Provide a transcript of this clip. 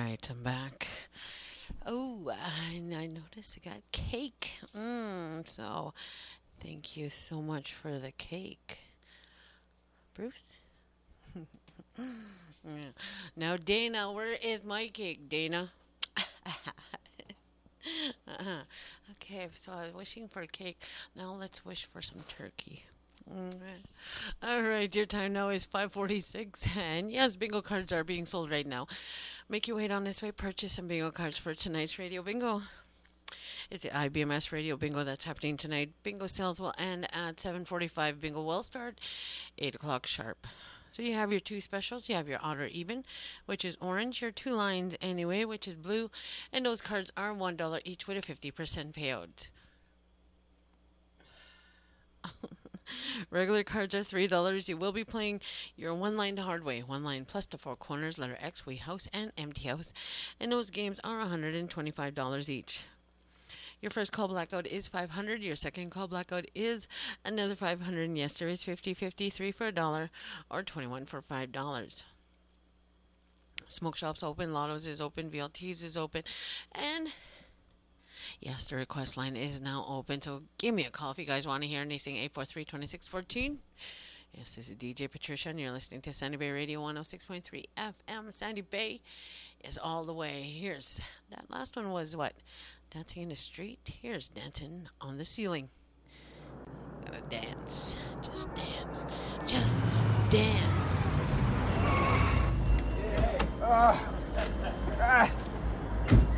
right, I'm back. Oh, and I noticed I got cake. So thank you so much for the cake, Bruce. Yeah. Now, Dana, where is my cake, Dana? uh Okay, so I was wishing for cake. Now let's wish for some turkey. Mm. All right, your time now is 5:46, and yes, bingo cards are being sold right now. Make your way down this way, purchase some bingo cards for tonight's radio bingo. It's the IBMS radio bingo that's happening tonight. Bingo sales will end at 7:45. Bingo will start 8 o'clock sharp. So you have your two specials. You have your odd or even, which is orange. Your two lines anyway, which is blue. And those cards are $1 each with a 50% payout. Regular cards are $3. You will be playing your one line the hard way, one line plus the four corners, letter X, way house, and empty house. And those games are $125 each. Your first call blackout is 500. Your second call blackout is another 500. And yes, there is 50-50, 3 for $1 or 21 for $5. Smoke shops open, Lottos is open, VLTs is open, and yes, the request line is now open. So give me a call if you guys want to hear anything. 843-2614. Yes, this is DJ Patricia, and you're listening to Sandy Bay Radio 106.3 FM. Sandy Bay is all the way. Here's that last one was what? Dancing in the street. Here's dancing on the ceiling. Gotta dance. Just dance. Just dance.